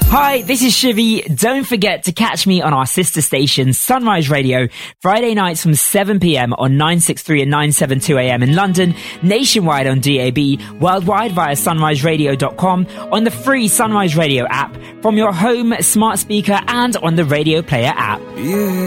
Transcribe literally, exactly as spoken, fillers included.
Hi, this is Shivy. Don't forget to catch me on our sister station, Sunrise Radio, Friday nights from seven p.m. on nine sixty-three and nine seventy-two a.m. in London, nationwide on D A B, worldwide via sunrise radio dot com, on the free Sunrise Radio app, from your home, smart speaker, and on the Radio Player app. Yeah.